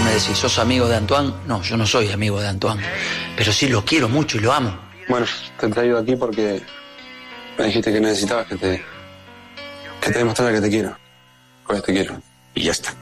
me decís, ¿sos amigo de Antoine? No, yo no soy amigo de Antoine, pero sí lo quiero mucho y lo amo. Bueno, te he traído aquí porque me dijiste que necesitabas que te demostrara que te quiero. Pues te quiero. Y ya está.